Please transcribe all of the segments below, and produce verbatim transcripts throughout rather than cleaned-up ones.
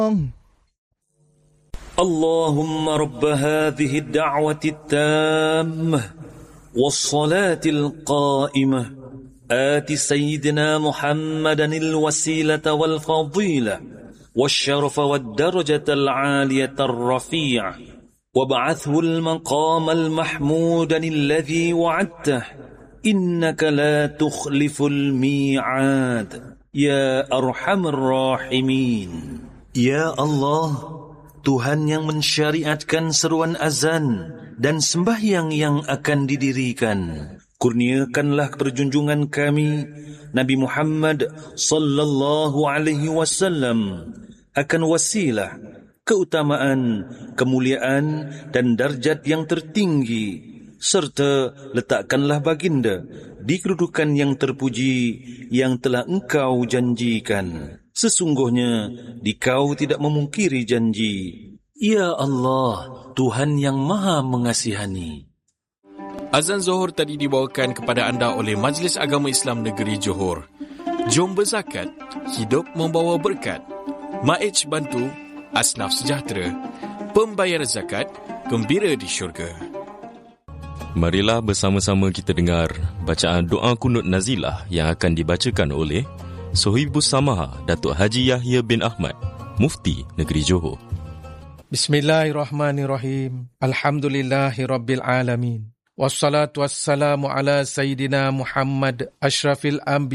اللهم رب هذه الدعوة التامة والصلاة القائمة آت سيدنا محمدا الوسيلة والفضيلة والشرف والدرجة العالية الرفيعة وابعثه المقام المحمود الذي وعدته إنك لا تخلف الميعاد يا أرحم الراحمين. Ya Allah, Tuhan yang mensyariatkan seruan azan dan sembahyang yang akan didirikan, kurniakanlah perjunjungan kami Nabi Muhammad sallallahu alaihi wasallam akan wasilah, keutamaan, kemuliaan dan darjat yang tertinggi, serta letakkanlah baginda di kedudukan yang terpuji yang telah engkau janjikan. Sesungguhnya dikau tidak memungkiri janji. Ya Allah, Tuhan yang Maha Mengasihani. Azan Zuhur tadi dibawakan kepada anda oleh Majlis Agama Islam Negeri Johor. Jom berzakat, hidup membawa berkat. Maij bantu, asnaf sejahtera. Pembayar zakat, gembira di syurga. Marilah bersama-sama kita dengar bacaan doa kunut nazilah yang akan dibacakan oleh Sohibus Samaha Datuk Haji Yahya bin Ahmad, Mufti Negeri Johor. Bismillahirrahmanirrahim. Alhamdulillahirabbil alamin. Wassalatu wassalamu ala Sayyidina Muhammad asyrafil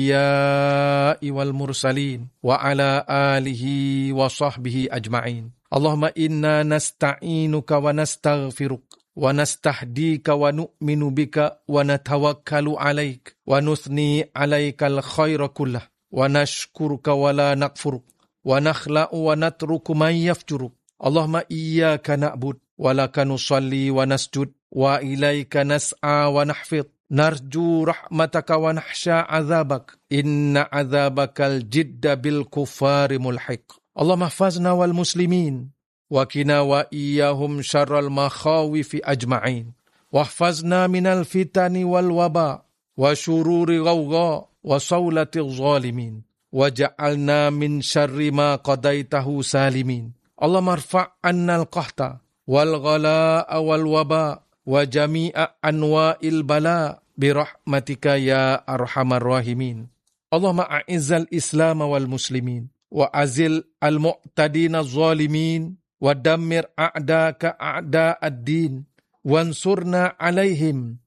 anbiya'i wal mursalin wa ala alihi wa sahbihi ajma'in. Allahumma inna nasta'inuka wa nastaghfiruk wa nastahdika wa nu'minu bika wa natawakkalu alaik wa nuthni alaikal khaira kullah wa nashkuruka wa la nakfuruk wa nakhla'u wa natruku man yafjuruk. Allahumma iyyaka na'bud wa laka nusalli wa nasjud wa ilaika nas'a wa nahfid narju rahmataka wa nahsya azabak inna azabakal jidda bil kuffari mulhiq. Allahumma hafazna wal muslimin wa qina wa iyyahum syarral makhawifi ajma'in wahfazna minal fitani wal waba wa syururi ghawgha wa sawlati zalimin waja'alna min syarri ma qadaitahu salimin. Allahumma rfa' anna al-qahta wal ghalaa wal waba wa jami'a anwa'il bala birahmatika ya arhamar rahimin. Allahumma a'izzal islam wal muslimin wa azil al-mu'tadina zalimin wa dammir a'daka a'da'ad din wansurna alaihim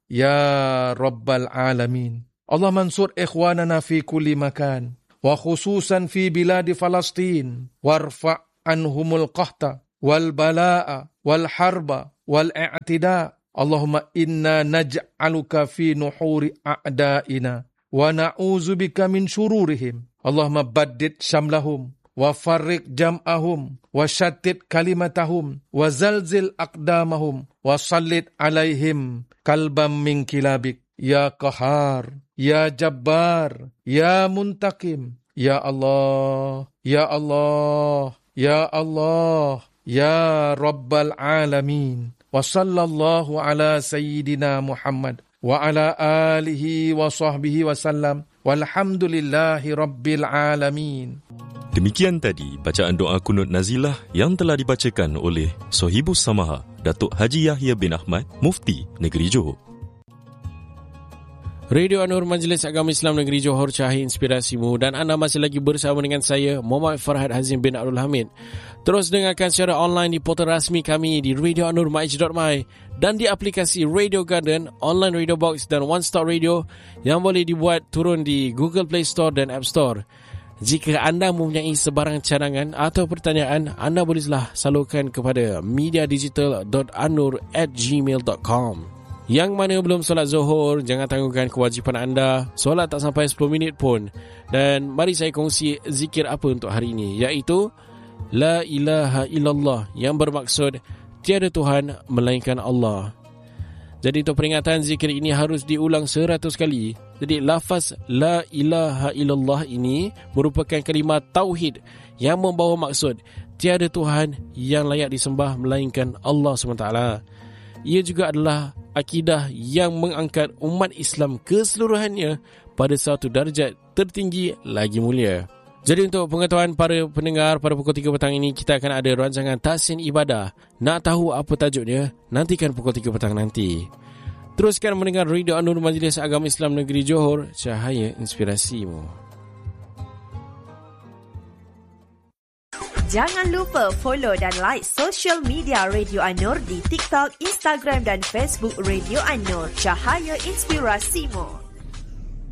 ya rabbal alamin. Allah mansur ikhwanana fi kulli makan wa khususan fi biladi Falastin warfa' anhumul qahta wal balaa wal harba wal i'tida. Allahumma inna naj'aluka fi nuhuri a'daina wa na'udzubika min syururihim. Allahumma baddid syamlahum wa farriq jam'ahum wa shattit kalimatahum wa zalzil aqdamahum wa sallit alaihim kalbam min kilabik ya qahar ya jabbar ya muntakim ya Allah ya Allah ya Allah ya rabbal alamin. Wa sallallahu ala sayyidina Muhammad wa ala alihi wa sahbihi wa sallam walhamdulillahi rabbil alamin. Demikian tadi bacaan doa kunut nazilah yang telah dibacakan oleh Sohibus Samaha Datuk Haji Yahya bin Ahmad, Mufti Negeri Johor. Radio Anur Majlis Agama Islam Negeri Johor, cahaya inspirasimu, dan anda masih lagi bersama dengan saya Muhammad Farhad Hazim bin Abdul Hamid. Terus dengarkan secara online di portal rasmi kami di radio anur maij dot my dan di aplikasi Radio Garden, Online Radio Box dan One Stop Radio yang boleh dibuat turun di Google Play Store dan App Store. Jika anda mempunyai sebarang cadangan atau pertanyaan, anda bolehlah salurkan kepada mediadigital dot anur at gmail dot com. Yang mana belum solat Zuhur, jangan tangguhkan kewajipan anda. Solat tak sampai sepuluh minit pun. Dan mari saya kongsi zikir apa untuk hari ini, iaitu La ilaha illallah, yang bermaksud tiada Tuhan melainkan Allah. Jadi untuk peringatan, zikir ini harus diulang seratus kali. Jadi lafaz La ilaha illallah ini merupakan kalimah tauhid yang membawa maksud tiada Tuhan yang layak disembah melainkan Allah subhanahu wa taala. Ia juga adalah akidah yang mengangkat umat Islam keseluruhannya pada satu darjat tertinggi lagi mulia. Jadi untuk pengetahuan para pendengar, pada pukul tiga petang ini kita akan ada rancangan Tahsin Ibadah. Nak tahu apa tajuk dia? Nantikan pukul tiga petang nanti. Teruskan mendengar Radio An-Nur Majlis Agama Islam Negeri Johor, cahaya inspirasimu. Jangan lupa follow dan like social media Radio An-Nur di TikTok, Instagram dan Facebook Radio An-Nur, cahaya inspirasimu.